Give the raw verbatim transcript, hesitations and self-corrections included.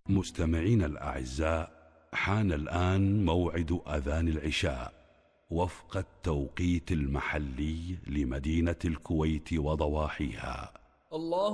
مستمعينا الأعزاء، حان الآن موعد أذان العشاء وفق التوقيت المحلي لمدينة الكويت وضواحيها. الله